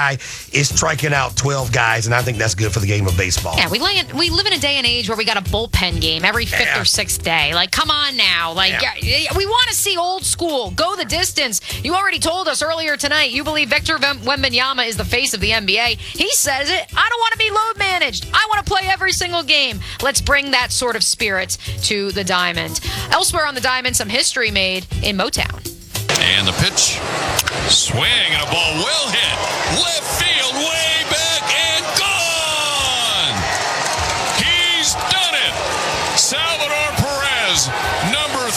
guy is striking out 12 guys, and I think that's good for the game of baseball. Yeah, we live in a day and age where we got a bullpen game every fifth or sixth day. Like, come on now. We want to see old school. Go the distance. You already told us earlier tonight you believe Victor Wembanyama is the face of the NBA. He says it. I don't want to be load managed. I want to play every single game. Let's bring that sort of spirit to the Diamond. Elsewhere on the Diamond, some history made in Motown. And the pitch. Swing and a ball well hit. Left field, way back and gone. He's done it. Salvador Perez, number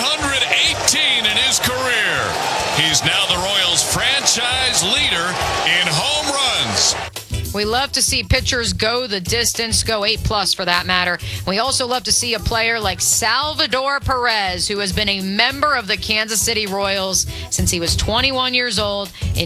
318 in his career. He's now the Royals franchise leader in home runs. We love to see pitchers go the distance, go 8+ for that matter. We also love to see a player like Salvador Perez, who has been a member of the Kansas City Royals since he was 21 years old in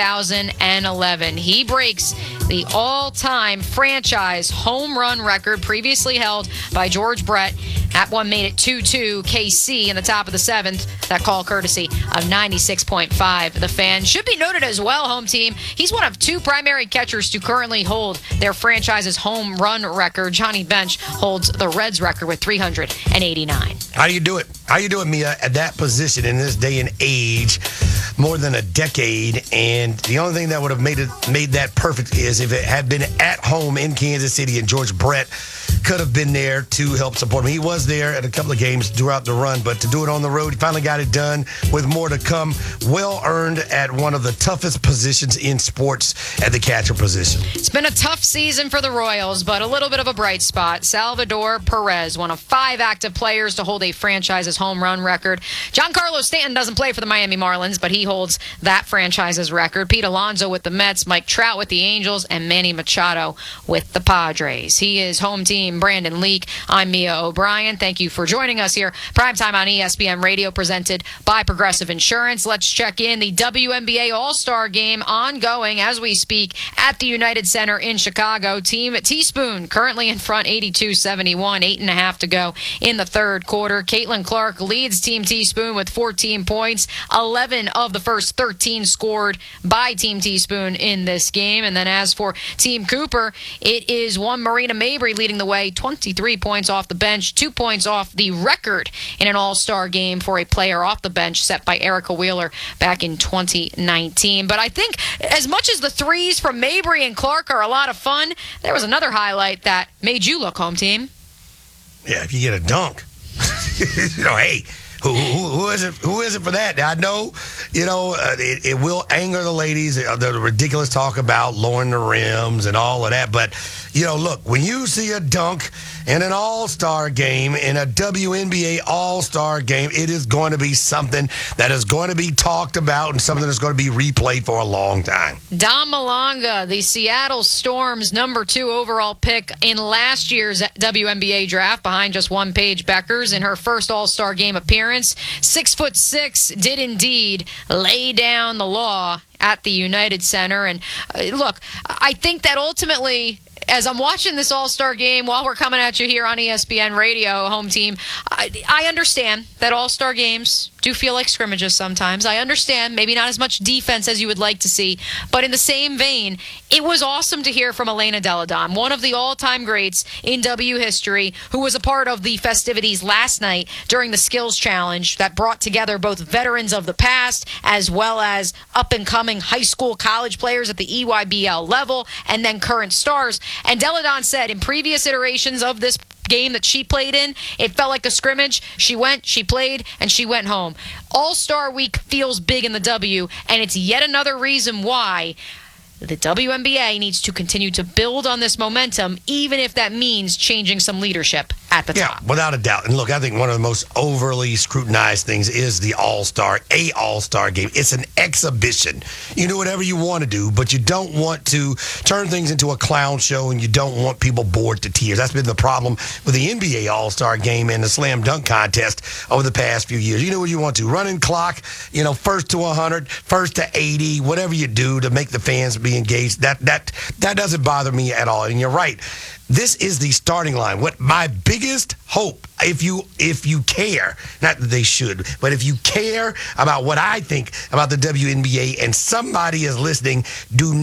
2011. He breaks the all-time franchise home run record previously held by George Brett. That one made it 2-2 KC in the top of the seventh. That call courtesy of 96.5. The Fan. Should be noted as well, home team, he's one of two primary catchers to currently hold their franchise's home run record. Johnny Bench holds the Reds record with 389. How do you do it? How you do it, Mia, at that position in this day and age, more than a decade? And the only thing that would have made that perfect is if it had been at home in Kansas City and George Brett could have been there to help support him. He was there at a couple of games throughout the run, but to do it on the road, he finally got it done with more to come. Well earned at one of the toughest positions in sports at the catcher position. It's been a tough season for the Royals, but a little bit of a bright spot. Salvador Perez, one of 5 active players to hold a franchise's home run record. Giancarlo Stanton doesn't play for the Miami Marlins, but he holds that franchise's record. Pete Alonso with the Mets, Mike Trout with the Angels, and Manny Machado with the Padres. He is home team Brandon Leak. I'm Mia O'Brien. Thank you for joining us here. Primetime on ESPN Radio, presented by Progressive Insurance. Let's check in the WNBA All-Star Game ongoing as we speak at the United Center in Chicago. Team Teaspoon currently in front 82-71, 8.5 to go in the third quarter. Caitlin Clark leads Team Teaspoon with 14 points. 11 of the first 13 scored by Team Teaspoon in this game. And then as for Team Cooper, it is one Marina Mabry leading the way, 23 points off the bench, 2 points off the record in an all-star game for a player off the bench set by Erica Wheeler back in 2019. But I think as much as the threes from Mabry and Clark are a lot of fun, there was another highlight that made you look, home team. Yeah, if you get a dunk. Hey, who is it? Who is it for that? I know, it will anger the ladies. The ridiculous talk about lowering the rims and all of that. But, look, when you see a dunk in an all-star game, in a WNBA all-star game, it is going to be something that is going to be talked about and something that's going to be replayed for a long time. Dom Malonga, the Seattle Storm's number 2 overall pick in last year's WNBA draft, behind just one Paige Beckers in her first all-star game appearance. 6'6", did indeed lay down the law at the United Center. And look, I think that ultimately, as I'm watching this All-Star game while we're coming at you here on ESPN Radio, home team, I understand that All-Star games do feel like scrimmages sometimes. I understand maybe not as much defense as you would like to see, but in the same vein, it was awesome to hear from Elena Delle Donne, one of the all-time greats in W history, who was a part of the festivities last night during the Skills Challenge that brought together both veterans of the past as well as up-and-coming high school college players at the EYBL level and then current stars. And Delle Donne said in previous iterations of this game that she played in, it felt like a scrimmage. She went, she played, and she went home. All-Star Week feels big in the W, and it's yet another reason why the WNBA needs to continue to build on this momentum, even if that means changing some leadership at the top. Yeah, without a doubt. And look, I think one of the most overly scrutinized things is the All-Star game. It's an exhibition. You do whatever you want to do, but you don't want to turn things into a clown show, and you don't want people bored to tears. That's been the problem with the NBA All-Star game and the slam dunk contest over the past few years. You know what you want to. Running clock, first to 100, first to 80, whatever you do to make the fans be engaged. That doesn't bother me at all. And you're right. This is the starting line. What my biggest hope, if you care, not that they should, but if you care about what I think about the WNBA and somebody is listening, do